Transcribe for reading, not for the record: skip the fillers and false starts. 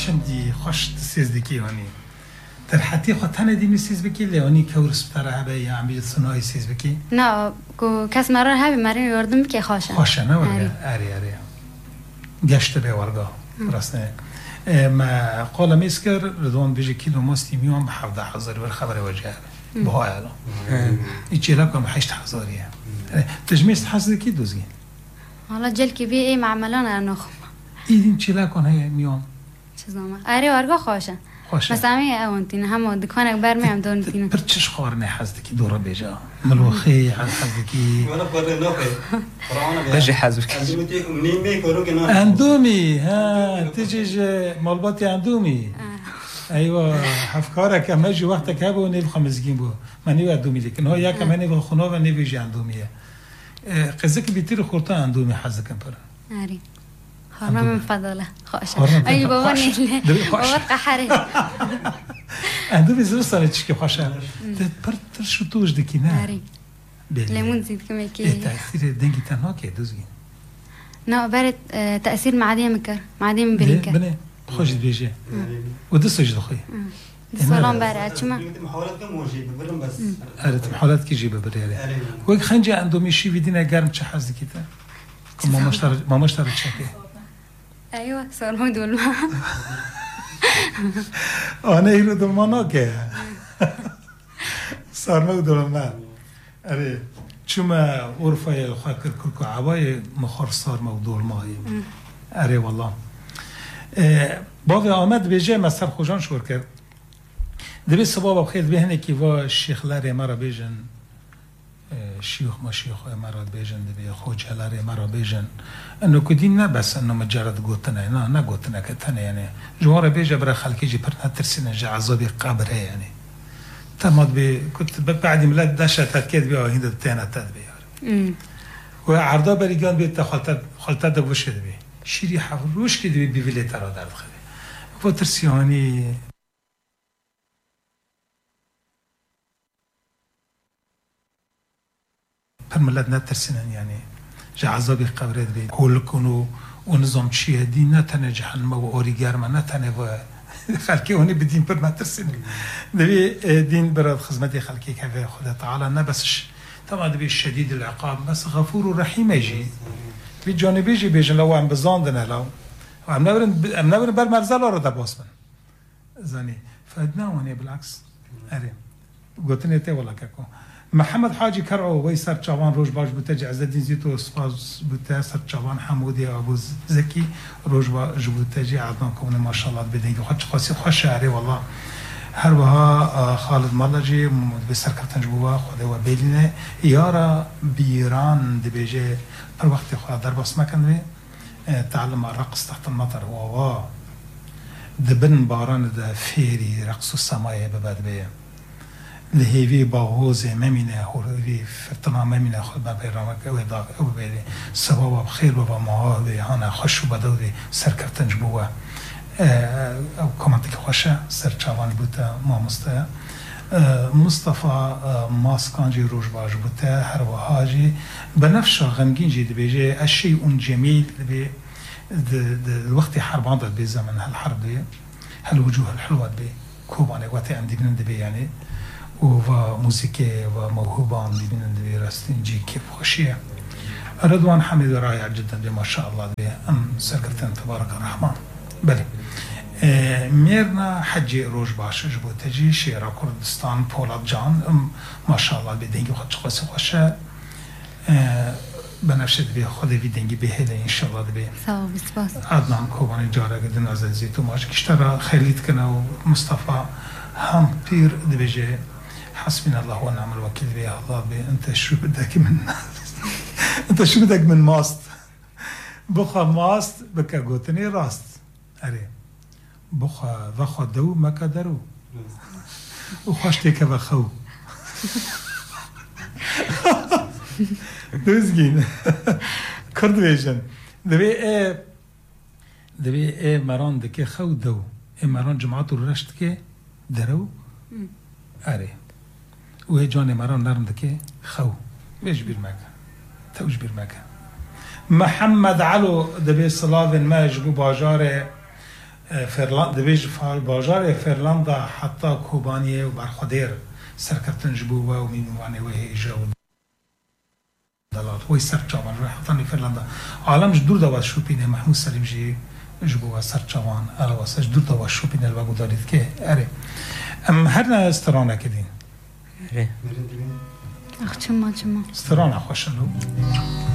چندی خوش تسیز دکی هانی در حتی خود تنه دی میسیز بکی لیانی که ورس بتره هبه یا عمیل سنایی سیز بکی نه کو کس مرار هبه مریم یاردم بکی خوشه خوشه نه ورگه اری گشت به ورگه راسته ما قال میسکر ردوان بیجی کیلو ماستی میام 17,000 ور خبر وجه بهای الان ایچی لکم 8,000 تجمیست حسد کی دوزگین حالا جل کی بی ای معملان ارنخم ایدین چی لکن های میام چیزامه اری ورگه خوشه مثلا می اونتین هم دکان بر میام دونتین پر چش خارنه حسد کی دورا بیجا ملوخی حسد کی ولا قرر نوخه بجي حزبك اندومی ها تجيج مالباتي اندومی ايوه افكارا كما جي وقت كابو نيل خمسگين بو ماني اندومي لكن هو يا كمان نيل خنو و نيل بيجي اندوميه قزك بيتير خورتا اندومي حزكن پر اري خرما من فضله خوشه اي بابا نيل وقع حري اندومي زرسانه چكي خوشه پر تر شو توش دكينا اري ليمون زيت كما كي تاثير دنگي تنها كي دوزگين نا برد تاثير معديه مكر معديه من بريكه بني خوش بيجي ودسج دخي السلام برد شما محاولات كم وجه ببرم بس ارت محاولات كي جيبه بريالي وك خنجه اندومي شي فيدينا گرم چه حز كيتا ما مشترك شكي ايوه سلام دول انا هيرو دولمانا كه سارمو دولمنا اري چما عرفه خاطر كركو عباي مخار سارمو دولماي اري والله باوی آمد به جای مستر خوشان شور کرد دبی سباب خیلی بهنه که و شیخلار مرا بیجن شیوخ ما شیوخ مرا بیجن دبی خوجلار مرا بیجن انو کدین نه بس انو مجرد گوتنه نه گوتنه که تنه یعنی جوار بیجه برای خلکی جی پر نترسینه جا عذابی قبره یعنی تماد بی کت بعد ملت داشت تکید بیا هند تنه تد بیار و عرضا بریگان بی خالت دگوشه دبی شیری حفروش که دوی بیویلی ترا درد خیلی و ترسیانی پر ملت نترسینن یعنی جا عذابی قبرت بی کل کنو و نظام چیه دی نتنه جهنم و آری گرمه نتنه و خلکی اونی بدین پر نترسینن دوی دین براد خدمت خلکی که خدا تعالی نبسش طبعا دوی شدید العقاب بس غفور و رحیم جی بی جانبی جی بیجن لو هم بزاندن لو هم نبرن بر مرزل رو دباس من زنی فادنا ونی بالعکس اریم گوتنی تی ولا ککو محمد حاجی کرعو وی سر چوان روش باش بوده عز الدین زیتو سپاس بوده سر چوان حمودی ابو زکی روش باش بوده جی عدنان کونه ماشاءالله بدین که خود خاصی خوش اری والله هر وها خالد مالجی به سرکرتن جبوا خدا و بیلینه یارا بیران دبیجه پر وقت خدا در بس مکن تعلم الرقص تحت المطر و دبن باران ده فيري رقص السماء ببعد بيه لهيفي باغوز ممينه هوري فتنا ممينه خد ما بيرامك او داغ او بيلي سبب خير بابا ما هانا خوش بدوري سركرتن جبوا او كومنتك خوشه سرچاوان بوده ما مصطفى ماسكانجي روج باج بوده هر وهاجي بنفس غمگين جي دبيجي الشيء جميل دبي الوقت حربان ضد بزمن هالحرب دي هالوجوه الحلوه دبي كوباني وقت عندي بنن دبي يعني وموسيقى وموهوبان دي بنن دبي راستين جي كيف خوشيه رضوان حميد رائع جدا ما شاء الله دبي سركرتن تبارك الرحمن بله ميرنا حجي روج باش جبو تجي شيرا كردستان بولاد جان ما شاء الله بدنگي خود خاص خوشه بنفشد به خود بدنگي بهله ان شاء الله دبي سلام سپاس عدنان کوبانی جاره گدن از زيتو ماش کشترا خیلیت کنه و مصطفى هم پیر دبيجه حسبنا الله ونعم الوكيل به الله به انت شو بدك من انت شو بدك من ماست بخا ماست بك گوتنی راست اره بخا وخا دو مكا درو وخاشتك وخو دوزگین کرد ویژن دوی مران دکه خو دو مران جماعت رو رشت که درو اره و جان مران نرم دکه خو ویش بیر مکه توش بیر مکه محمد علو دبی صلاة ما جبو باجار فرلاند دبیج باجار فرلاندا حتی کوبانیه و برخودیر سرکتن جبوا و مینوانه و هیجا و دلات وی سرچاوان روی حتی نی فرلاندا عالمش دور دواز شوپینه محمود سلیم جی جبوا سرچاوان الواسش دور دواز شوپینه الباگو دارید که اره هر نه استرانه کدین اخ چما استرانه خوشن